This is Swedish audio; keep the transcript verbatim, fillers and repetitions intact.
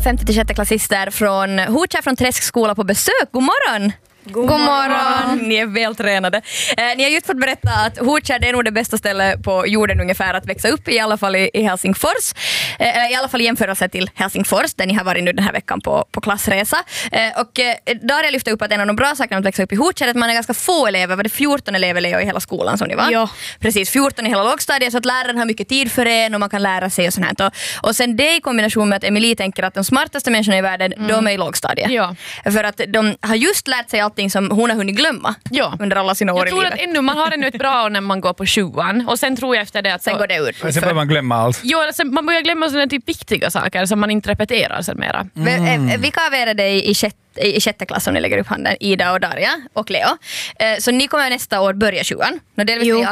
femte till sjätte klassister från Hotja från Träskskola på besök. God morgon! God, God morgon. Ni är vältränade. Eh, ni har just fått berätta att Hotja är nog det bästa stället på jorden ungefär att växa upp, i alla fall i, i Helsingfors. Eh, I alla fall i jämförelse till Helsingfors, där ni har varit nu den här veckan på, på klassresa. Eh, och eh, Daria lyfte upp att en av de bra sakerna att växa upp i Hotja är att man är ganska få elever. Var det fjorton elever Leo, i hela skolan som ni var? Ja. Precis, fjorton i hela lågstadiet, så att läraren har mycket tid för en och man kan lära sig och sånt här. Och, och sen det i kombination med att Emilie tänker att de smartaste människorna i världen, mm. de är i lågstadiet. Ja. För att de har just lärt sig allting som hon har hunnit glömma ja. under alla sina år jag i tror livet. Att ännu, man har ännu ett bra år när man går på sjuan och sen tror jag efter det att sen så, går det ut. Sen börjar man glömma allt. Jo, sen, man börjar glömma sådana typ viktiga saker som man inte repeterar sen mera. Mm. Vilka av er är det i sjätte, i sjätte klass som ni lägger upp handen? Ida och Daria och Leo. Så ni kommer nästa år börja sjuan.